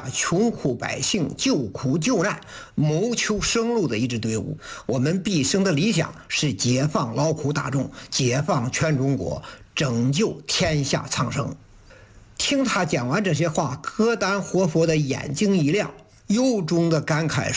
穷苦百姓救苦救难、谋求生路的一支队伍。我们毕生的理想是解放劳苦大众，解放全中国，拯救天下苍生。听他讲完这些话，柯丹活佛的眼睛一亮，由衷的感慨说。